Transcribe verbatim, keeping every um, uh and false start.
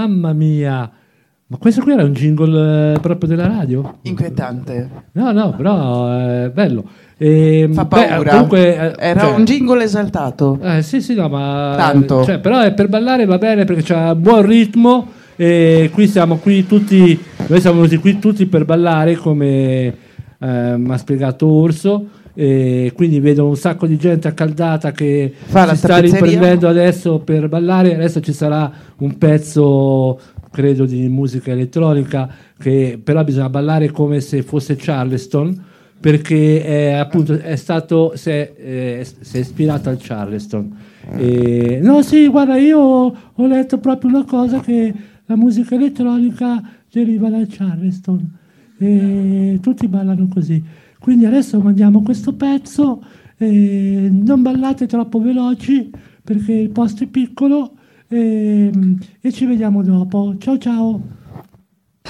mamma mia, ma questo qui era un jingle eh, proprio della radio? Inquietante. No, no, però è bello. E, Fa beh, paura. comunque, eh, Era cioè, un jingle esaltato. eh, sì, sì, no, ma Tanto. cioè, però è per ballare va bene perché c'ha buon ritmo e qui siamo qui tutti, noi siamo venuti qui tutti per ballare come eh, mi ha spiegato Orso. E quindi vedo un sacco di gente accaldata che Fa la si sta tappezzeria. riprendendo adesso per ballare. Adesso ci sarà un pezzo, credo, di musica elettronica che però bisogna ballare come se fosse Charleston, perché è, appunto è stato si è, eh, si è ispirato al Charleston. E, no, sì, guarda, io ho letto proprio una cosa che la musica elettronica deriva dal Charleston e tutti ballano così. Quindi adesso mandiamo questo pezzo, eh, non ballate troppo veloci perché il posto è piccolo, eh, e ci vediamo dopo. Ciao ciao!